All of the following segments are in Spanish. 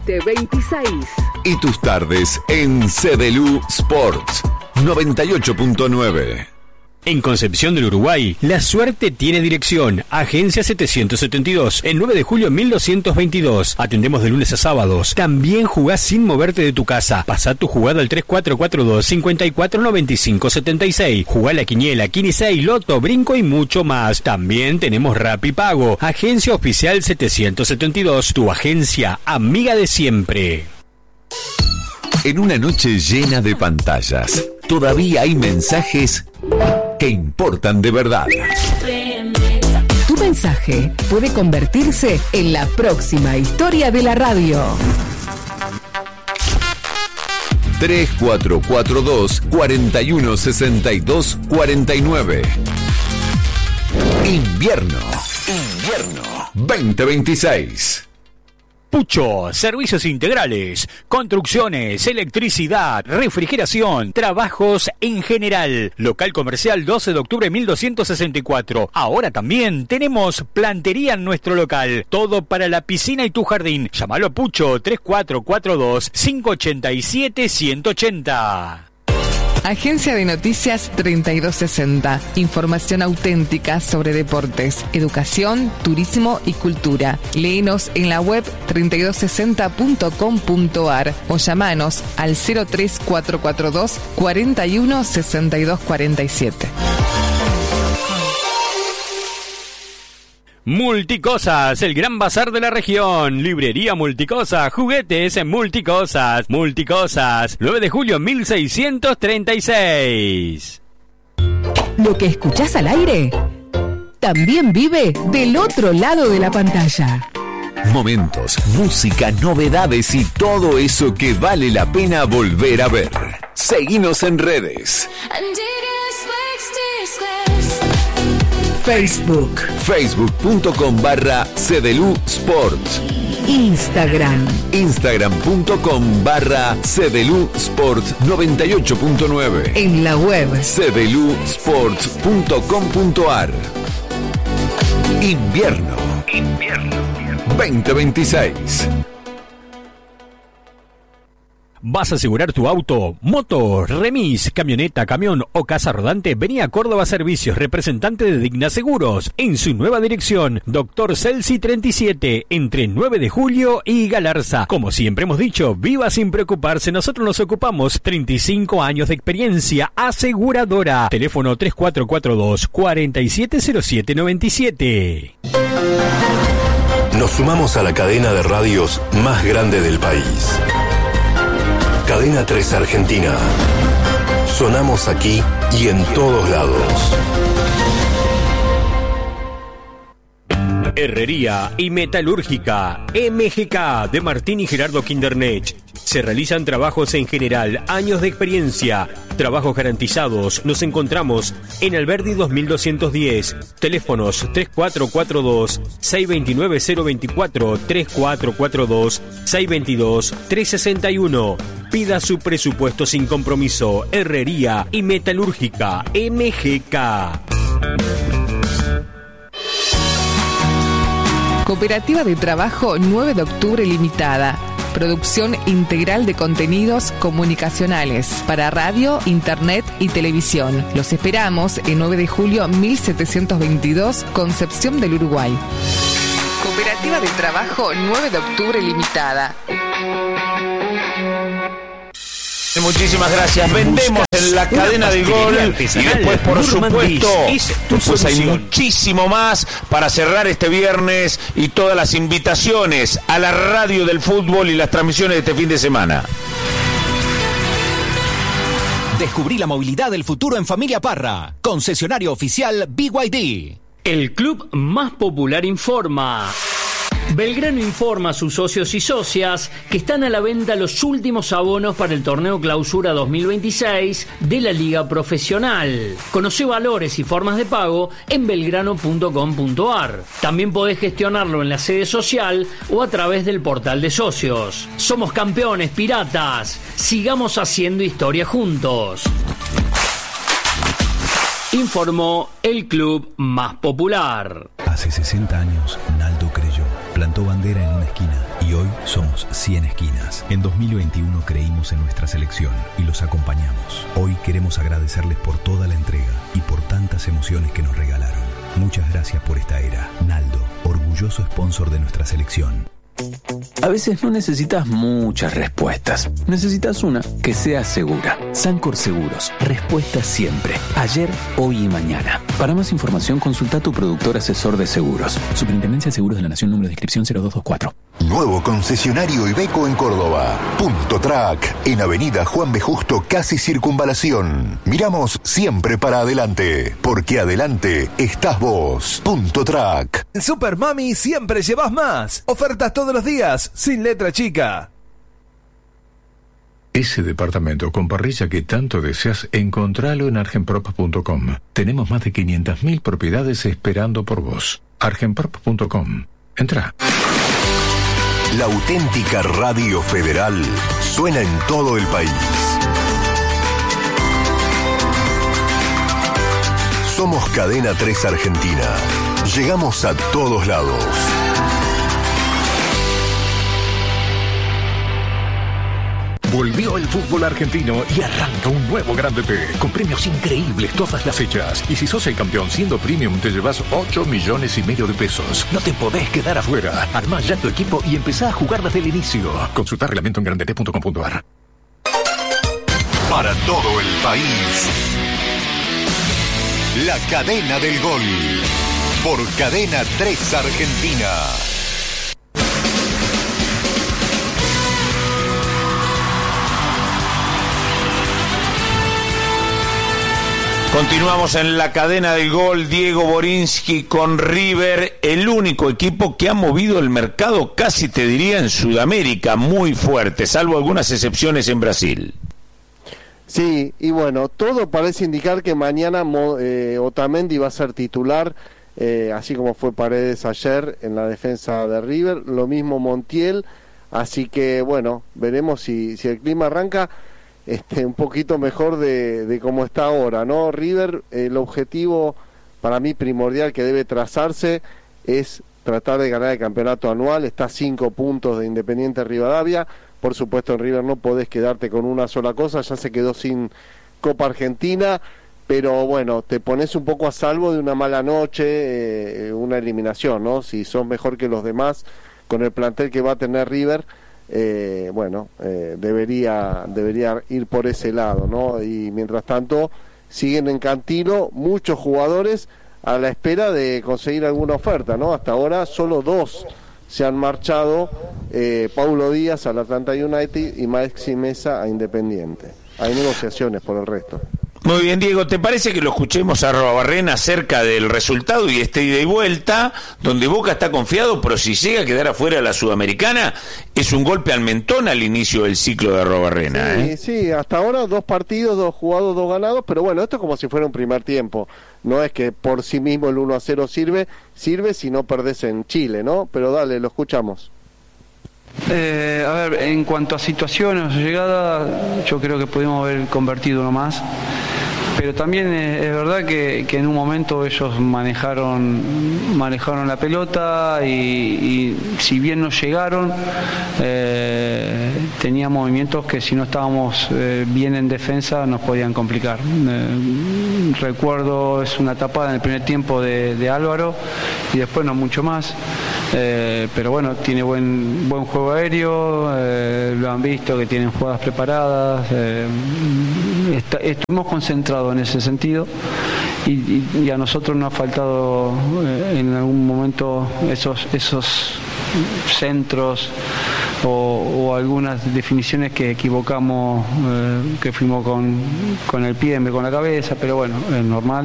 26. Y tus tardes en CDLU Sports 98.9. En Concepción del Uruguay, la suerte tiene dirección. Agencia 772, el 9 de julio 1222. Atendemos de lunes a sábados. También jugás sin moverte de tu casa. Pasá tu jugada al 3442-549576. Jugá la quiniela, Quini6, Loto, Brinco y mucho más. También tenemos Rapipago. Agencia Oficial 772, tu agencia amiga de siempre. En una noche llena de pantallas, todavía hay mensajes que importan de verdad. Tu mensaje puede convertirse en la próxima historia de la radio. 3442-416249. Invierno 2026. Pucho, servicios integrales, construcciones, electricidad, refrigeración, trabajos en general. Local comercial 12 de octubre 1264. Ahora también tenemos plantería en nuestro local. Todo para la piscina y tu jardín. Llámalo a Pucho 3442-587-180. Agencia de Noticias 3260. Información auténtica sobre deportes, educación, turismo y cultura. Léenos en la web 3260.com.ar o llamanos al 03442 41 62 47. Multicosas, el gran bazar de la región. Librería Multicosas, juguetes en Multicosas. Multicosas, 9 de julio 1636. Lo que escuchás al aire también vive del otro lado de la pantalla. Momentos, música, novedades y todo eso que vale la pena volver a ver. Seguinos en redes. Facebook. Facebook.com/CDLU Sports. Instagram.com/CDLU Sports 98.9. En la web cdlusports.com.ar. Invierno 2026. ¿Vas a asegurar tu auto, moto, remis, camioneta, camión o casa rodante? Vení a Córdoba Servicios, representante de Digna Seguros, en su nueva dirección, Dr. Celsi 37, entre 9 de julio y Galarza. Como siempre hemos dicho, viva sin preocuparse, nosotros nos ocupamos. 35 años de experiencia aseguradora. Teléfono 3442-470797. Nos sumamos a la cadena de radios más grande del país. Cadena 3 Argentina. Sonamos aquí y en todos lados. Herrería y Metalúrgica MGK de Martín y Gerardo Kindernech. Se realizan trabajos en general, años de experiencia, trabajos garantizados. Nos encontramos en Alberdi 2210. Teléfonos 3442-629-024, 3442-622-361. Pida su presupuesto sin compromiso. Herrería y Metalúrgica MGK. Cooperativa de Trabajo 9 de Octubre Limitada. Producción integral de contenidos comunicacionales para radio, internet y televisión. Los esperamos en 9 de julio 1722, Concepción del Uruguay. Cooperativa de Trabajo 9 de Octubre Limitada. Muchísimas gracias. Vendemos en la cadena de gol y después, por supuesto, pues hay muchísimo más para cerrar este viernes y todas las invitaciones a la radio del fútbol y las transmisiones de este fin de semana. Descubrí la movilidad del futuro en Familia Parra. Concesionario oficial BYD. El club más popular informa. Belgrano informa a sus socios y socias que están a la venta los últimos abonos para el torneo Clausura 2026 de la Liga Profesional. Conoce valores y formas de pago en belgrano.com.ar. También podés gestionarlo en la sede social o a través del portal de socios. Somos campeones, piratas. Sigamos haciendo historia juntos. Informó el club más popular. Hace 60 años, Naldo creyó. plantó bandera en una esquina y hoy somos 100 esquinas. En 2021 creímos en nuestra selección y los acompañamos. Hoy queremos agradecerles por toda la entrega y por tantas emociones que nos regalaron. Muchas gracias por esta era. Naldo, orgulloso sponsor de nuestra selección. A veces no necesitas muchas respuestas. Necesitas una que sea segura. Sancor Seguros. Respuesta siempre. Ayer, hoy y mañana. Para más información, consulta a tu productor asesor de seguros. Superintendencia de Seguros de la Nación, número de inscripción 0224. Nuevo concesionario Iveco en Córdoba. Punto Track, en Avenida Juan B. Justo, casi Circunvalación. Miramos siempre para adelante, porque adelante estás vos. Punto Track. En Super Mami siempre llevas más. Ofertas todos los días, sin letra chica. Ese departamento con parrilla que tanto deseas, encontralo en argenprop.com. Tenemos más de 500.000 propiedades esperando por vos. argenprop.com. Entra. La auténtica Radio Federal suena en todo el país. Somos Cadena 3 Argentina. Llegamos a todos lados. Volvió el fútbol argentino y arranca un nuevo Grande T, con premios increíbles todas las fechas. Y si sos el campeón siendo premium, te llevas 8,5 millones de pesos. No te podés quedar afuera. Armá ya tu equipo y empezá a jugar desde el inicio. Consulta reglamento en grandet.com.ar. Para todo el país, la cadena del gol, por Cadena 3 Argentina. Continuamos en la cadena del gol. Diego Borinsky con River, el único equipo que ha movido el mercado, casi te diría, en Sudamérica, muy fuerte, salvo algunas excepciones en Brasil. Sí, y bueno, todo parece indicar que mañana Otamendi va a ser titular, así como fue Paredes ayer en la defensa de River, lo mismo Montiel, así que bueno, veremos si el clima arranca un poquito mejor de cómo está ahora, ¿no? River, el objetivo para mí primordial que debe trazarse es tratar de ganar el campeonato anual. Está a 5 puntos de Independiente Rivadavia. Por supuesto, en River no podés quedarte con una sola cosa, ya se quedó sin Copa Argentina, pero bueno, te pones un poco a salvo de una mala noche, una eliminación, ¿no? Si sos mejor que los demás con el plantel que va a tener River, debería ir por ese lado, ¿no? Y mientras tanto siguen en Cantilo muchos jugadores a la espera de conseguir alguna oferta, ¿no? Hasta ahora solo 2 se han marchado, Paulo Díaz al Atlanta United y Maxi Mesa a Independiente. Hay negociaciones por el resto. Muy bien, Diego, ¿te parece que lo escuchemos a Arrobarrena acerca del resultado y ida y vuelta, donde Boca está confiado, pero si llega a quedar afuera de la Sudamericana, es un golpe al mentón al inicio del ciclo de Arrobarrena? Sí, hasta ahora 2 partidos, 2 jugados, 2 ganados, pero bueno, esto es como si fuera un primer tiempo. No es que por sí mismo el 1-0 sirve si no perdés en Chile, ¿no? Pero dale, lo escuchamos. A ver, en cuanto a situaciones o llegada, yo creo que pudimos haber convertido uno más, pero también es verdad que en un momento ellos manejaron la pelota y si bien no llegaron, tenía movimientos que si no estábamos bien en defensa nos podían complicar. Recuerdo, es una tapada en el primer tiempo de Álvaro y después no mucho más. Pero bueno, tiene buen juego aéreo, lo han visto que tienen jugadas preparadas, estuvimos concentrados en ese sentido y a nosotros nos ha faltado en algún momento esos centros o algunas definiciones que equivocamos, que fuimos con el pie en vez con la cabeza, pero bueno, es normal.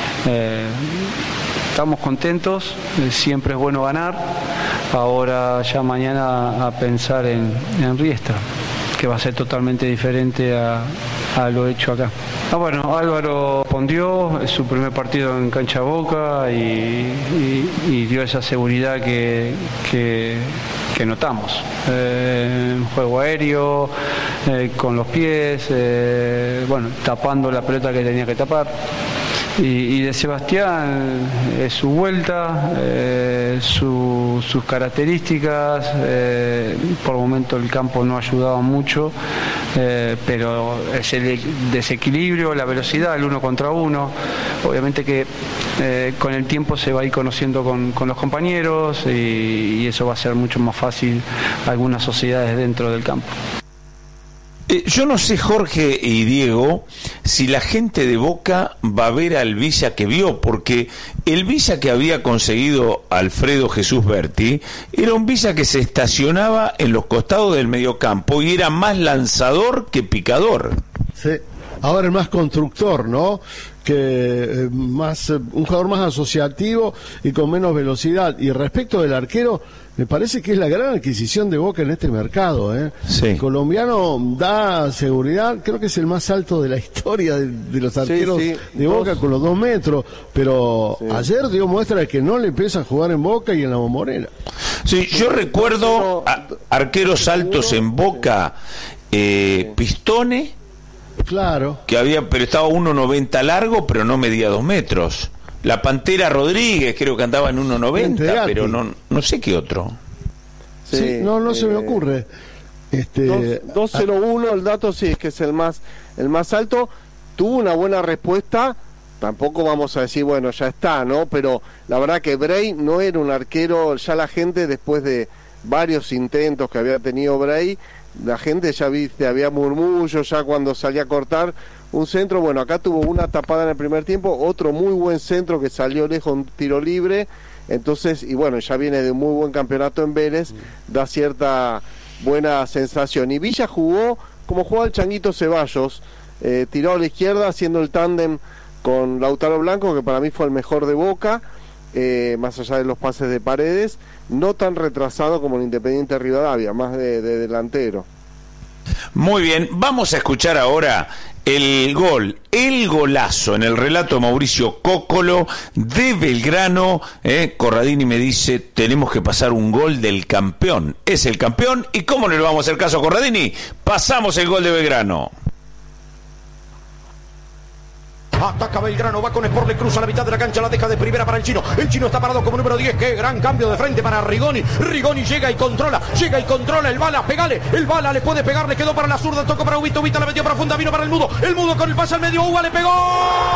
Estamos contentos, siempre es bueno ganar. Ahora ya mañana a pensar en Riestra, que va a ser totalmente diferente a lo hecho acá. Bueno, Álvaro pondió, es su primer partido en cancha Boca y dio esa seguridad que notamos. Juego aéreo, con los pies, tapando la pelota que tenía que tapar. Y de Sebastián es su vuelta, sus características, por el momento el campo no ayudaba mucho, pero es el desequilibrio, la velocidad, el 1 contra 1, obviamente que con el tiempo se va a ir conociendo con los compañeros y eso va a ser mucho más fácil algunas sociedades dentro del campo. Yo no sé, Jorge y Diego, si la gente de Boca va a ver al Villa que vio, porque el Villa que había conseguido Alfredo Jesús Berti era un Villa que se estacionaba en los costados del mediocampo y era más lanzador que picador. Sí, ahora es más constructor, ¿no? Que más un jugador más asociativo y con menos velocidad. Y respecto del arquero, me parece que es la gran adquisición de Boca en este mercado, ¿eh? Sí. El colombiano da seguridad, creo que es el más alto de la historia de los arqueros de Boca, con los 2 metros, pero ayer dio muestra de que no le pesa jugar en Boca y en la Bombonera. Sí, yo recuerdo arqueros altos en Boca, Pistone, claro, que había, pero estaba 1.90 largo, pero no medía 2 metros. La Pantera Rodríguez creo que andaba en 1.90, pero no sé qué otro. Sí, no se me ocurre. 201 el dato, sí, es que es el más alto. Tuvo una buena respuesta. Tampoco vamos a decir, bueno, ya está, ¿no? Pero la verdad que Bray no era un arquero. Ya la gente, después de varios intentos que había tenido Bray, la gente ya viste, había murmullos ya cuando salía a cortar un centro. Bueno, acá tuvo una tapada en el primer tiempo, otro muy buen centro que salió lejos, un tiro libre. Entonces, y bueno, ya viene de un muy buen campeonato en Vélez, da cierta buena sensación. Y Villa jugó como jugaba el Changuito Ceballos, tiró a la izquierda haciendo el tándem con Lautaro Blanco, que para mí fue el mejor de Boca, más allá de los pases de Paredes, no tan retrasado como el Independiente Rivadavia, más de delantero. Muy bien, vamos a escuchar ahora el golazo en el relato de Mauricio Cóccolo de Belgrano. Corradini me dice, tenemos que pasar un gol del campeón. Es el campeón, ¿y cómo no le vamos a hacer caso a Corradini? Pasamos el gol de Belgrano. Ataca Belgrano, va con Sport, le cruza la mitad de la cancha, la deja de primera para el Chino. El Chino está parado como número 10. Qué gran cambio de frente para Rigoni. Rigoni llega y controla. El Bala, pegale. El Bala le puede pegar, le quedó para la zurda, tocó para Ubita, Ubita la metió profunda, vino para el Mudo. El Mudo con el pase al medio, Uva le pegó.